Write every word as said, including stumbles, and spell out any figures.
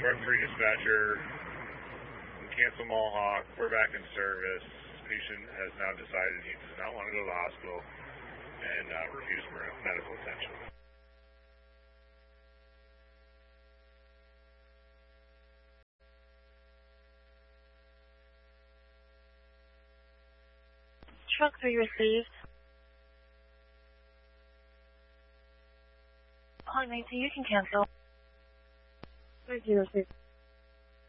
Truck three dispatcher, cancel Mohawk, we're back in service. Patient has now decided he does not want to go to the hospital and uh, refuse medical attention. Truck three received. Calling nineteen, you can cancel. three zero six.